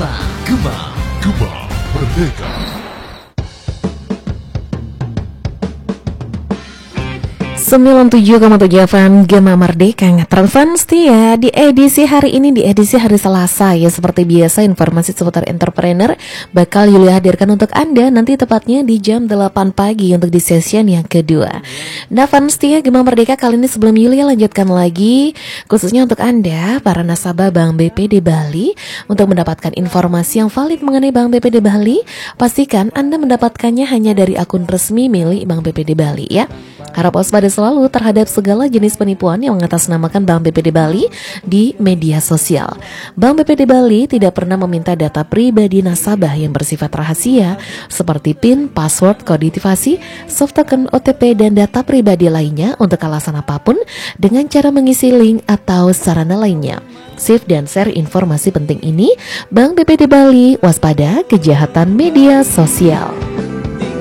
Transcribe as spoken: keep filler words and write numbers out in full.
Gema, Gema, Gema Merdeka. sembilan puluh tujuh koma tujuh F M Gema Merdeka ngetren fans ya. Di edisi hari ini, di edisi hari Selasa ya, seperti biasa informasi seputar entrepreneur bakal Yulia hadirkan untuk Anda nanti tepatnya di jam delapan pagi untuk di session yang kedua. Nah fans ya Gema Merdeka, kali ini sebelum Yulia lanjutkan lagi khususnya untuk Anda para nasabah Bank B P D Bali, untuk mendapatkan informasi yang valid mengenai Bank B P D Bali, pastikan Anda mendapatkannya hanya dari akun resmi milik Bank B P D Bali ya. Harap waspada selalu terhadap segala jenis penipuan yang mengatasnamakan Bank B P D Bali di media sosial. Bank B P D Bali tidak pernah meminta data pribadi nasabah yang bersifat rahasia seperti PIN, password, kode aktivasi, soft token, O T P, dan data pribadi lainnya untuk alasan apapun dengan cara mengisi link atau sarana lainnya. Save dan share informasi penting ini. Bank B P D Bali, waspada kejahatan media sosial.